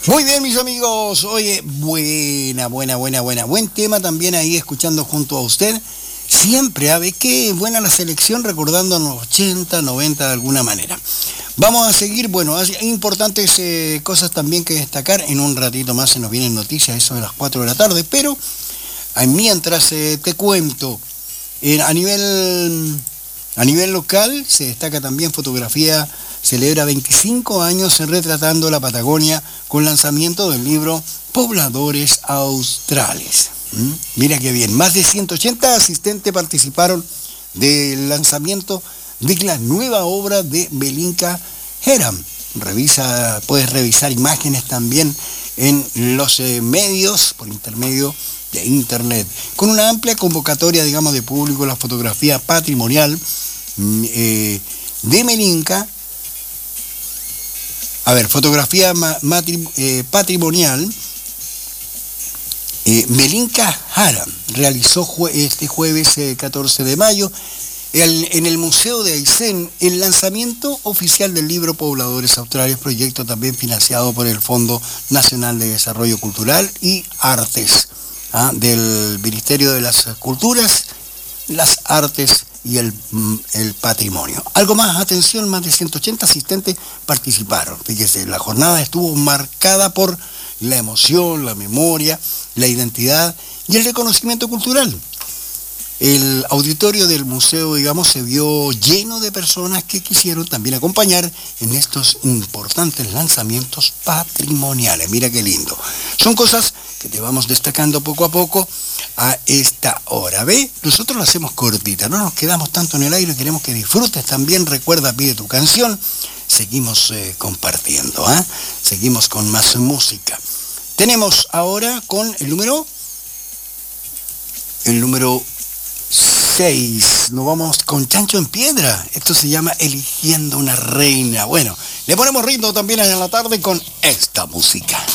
Muy bien, mis amigos. Oye, buen tema también ahí escuchando junto a usted. Siempre, a ver qué buena la selección, recordando los 80, 90 de alguna manera. Vamos a seguir, bueno, hay importantes cosas también que destacar. En un ratito más se nos vienen noticias, eso de las 4 de la tarde, pero mientras te cuento, a nivel local se destaca también fotografía. Celebra 25 años retratando la Patagonia con lanzamiento del libro Pobladores Australes. Mira qué bien, más de 180 asistentes participaron del lanzamiento de la nueva obra de Belinka Heram. Puedes revisar imágenes también en los medios por intermedio de internet. Con una amplia convocatoria, digamos, de público, la fotografía patrimonial de Belinka. Fotografía patrimonial. Belinka Heram realizó este jueves 14 de mayo en el Museo de Aysén el lanzamiento oficial del libro Pobladores Australes, proyecto también financiado por el Fondo Nacional de Desarrollo Cultural y Artes del Ministerio de las Culturas, las Artes y el patrimonio. Algo más, atención, más de 180 asistentes participaron. Fíjese, la jornada estuvo marcada por la emoción, la memoria, la identidad y el reconocimiento cultural. El auditorio del museo, digamos, se vio lleno de personas que quisieron también acompañar en estos importantes lanzamientos patrimoniales. Mira qué lindo. Son cosas que te vamos destacando poco a poco a esta hora. ¿Ve? Nosotros lo hacemos cortita, no nos quedamos tanto en el aire, queremos que disfrutes también. Recuerda, pide tu canción. Seguimos compartiendo, seguimos con más música. Tenemos ahora con el número 6. Nos vamos con Chancho en Piedra. Esto se llama Eligiendo una Reina. Bueno, le ponemos ritmo también en la tarde con esta música.